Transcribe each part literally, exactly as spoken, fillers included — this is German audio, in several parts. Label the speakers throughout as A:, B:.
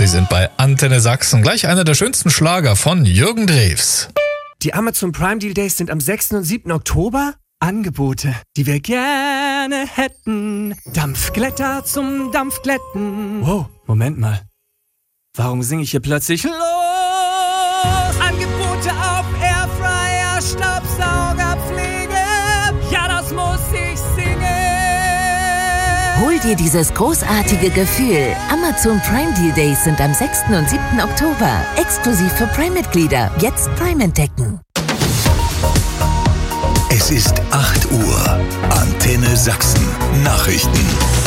A: Sie sind bei Antenne Sachsen. Gleich einer der schönsten Schlager von Jürgen Drews.
B: Die Amazon Prime Deal Days sind am sechsten und siebten Oktober. Angebote, die wir gerne hätten. Dampfglätter zum Dampfglätten. Wow, Moment mal. Warum singe ich hier plötzlich los? Angebote auf Airfryer, Staubsauger, Pflege. Ja, das muss ich singen.
C: Hol dir dieses großartige Gefühl. Amazon Prime Deal Days sind am sechsten und siebten Oktober. Exklusiv für Prime-Mitglieder. Jetzt Prime entdecken.
D: Es ist acht Uhr. Antenne Sachsen. Nachrichten.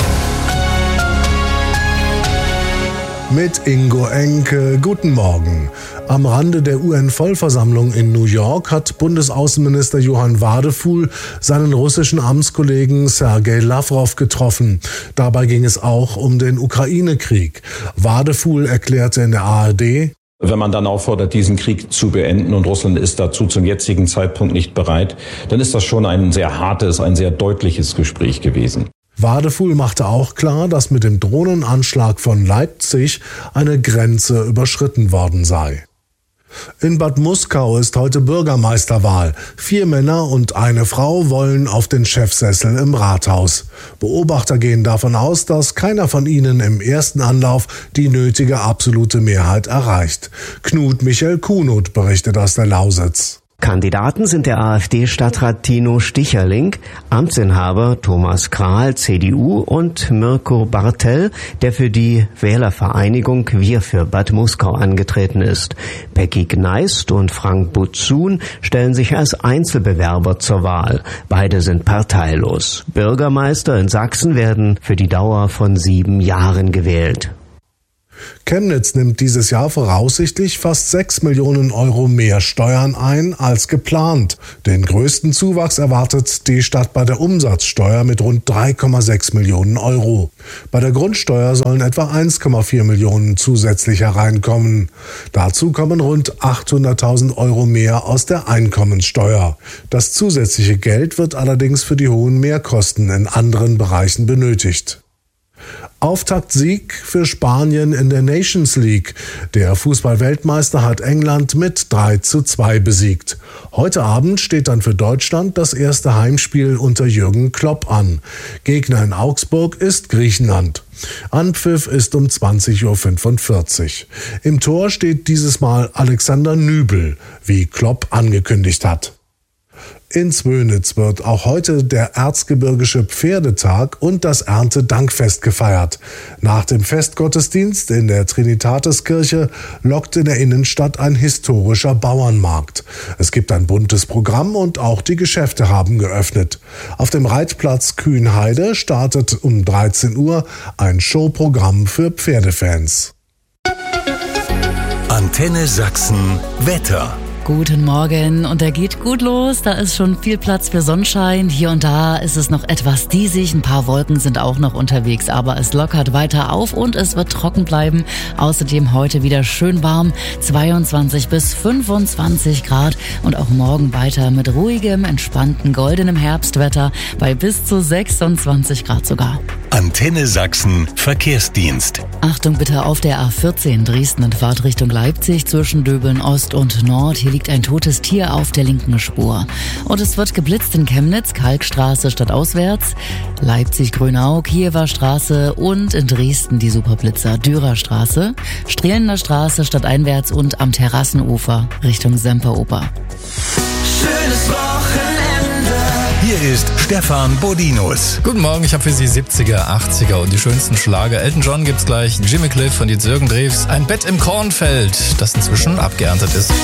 E: Mit Ingo Enke. Guten Morgen. Am Rande der U N-Vollversammlung in New York hat Bundesaußenminister Johann Wadefuhl seinen russischen Amtskollegen Sergei Lavrov getroffen. Dabei ging es auch um den Ukraine-Krieg. Wadefuhl erklärte in der A R D:
F: Wenn man dann auffordert, diesen Krieg zu beenden und Russland ist dazu zum jetzigen Zeitpunkt nicht bereit, dann ist das schon ein sehr hartes, ein sehr deutliches Gespräch gewesen.
E: Wadefuhl machte auch klar, dass mit dem Drohnenanschlag von Leipzig eine Grenze überschritten worden sei. In Bad Muskau ist heute Bürgermeisterwahl. Vier Männer und eine Frau wollen auf den Chefsessel im Rathaus. Beobachter gehen davon aus, dass keiner von ihnen im ersten Anlauf die nötige absolute Mehrheit erreicht. Knut Michael Kunut berichtet aus der Lausitz.
G: Kandidaten sind der AfD-Stadtrat Tino Sticherling, Amtsinhaber Thomas Krahl, C D U und Mirko Bartel, der für die Wählervereinigung Wir für Bad Muskau angetreten ist. Becky Gneist und Frank Butzun stellen sich als Einzelbewerber zur Wahl. Beide sind parteilos. Bürgermeister in Sachsen werden für die Dauer von sieben Jahren gewählt.
E: Chemnitz nimmt dieses Jahr voraussichtlich fast sechs Millionen Euro mehr Steuern ein als geplant. Den größten Zuwachs erwartet die Stadt bei der Umsatzsteuer mit rund drei Komma sechs Millionen Euro. Bei der Grundsteuer sollen etwa eins Komma vier Millionen zusätzlich hereinkommen. Dazu kommen rund achthunderttausend Euro mehr aus der Einkommenssteuer. Das zusätzliche Geld wird allerdings für die hohen Mehrkosten in anderen Bereichen benötigt. Auftaktsieg für Spanien in der Nations League. Der Fußball-Weltmeister hat England mit drei zu zwei besiegt. Heute Abend steht dann für Deutschland das erste Heimspiel unter Jürgen Klopp an. Gegner in Augsburg ist Griechenland. Anpfiff ist um zwanzig Uhr fünfundvierzig. Im Tor steht dieses Mal Alexander Nübel, wie Klopp angekündigt hat. In Zwönitz wird auch heute der Erzgebirgische Pferdetag und das Erntedankfest gefeiert. Nach dem Festgottesdienst in der Trinitatiskirche lockt in der Innenstadt ein historischer Bauernmarkt. Es gibt ein buntes Programm und auch die Geschäfte haben geöffnet. Auf dem Reitplatz Kühnheide startet um dreizehn Uhr ein Showprogramm für Pferdefans.
D: Antenne Sachsen Wetter.
H: Guten Morgen und er geht gut los. Da ist schon viel Platz für Sonnenschein. Hier und da ist es noch etwas diesig. Ein paar Wolken sind auch noch unterwegs, aber es lockert weiter auf und es wird trocken bleiben. Außerdem heute wieder schön warm, zweiundzwanzig bis fünfundzwanzig Grad und auch morgen weiter mit ruhigem, entspannten, goldenem Herbstwetter bei bis zu sechsundzwanzig Grad sogar.
D: Antenne Sachsen Verkehrsdienst.
H: Achtung bitte auf der A vierzehn Dresden in Fahrtrichtung Leipzig zwischen Döbeln Ost und Nord. Hier liegt ein totes Tier auf der linken Spur. Und es wird geblitzt in Chemnitz, Kalkstraße stadtauswärts, Leipzig-Grünau, Kiewer Straße und in Dresden die Superblitzer Dürer Straße, Strehlender Straße stadteinwärts und am Terrassenufer Richtung Semperoper.
D: Schönes Wochenende. Hier ist Stefan Bodinus.
A: Guten Morgen, ich habe für Sie siebziger, achtziger und die schönsten Schlager. Elton John gibt's gleich, Jimmy Cliff und jetzt Jürgen Drews. Ein Bett im Kornfeld, das inzwischen abgeerntet ist.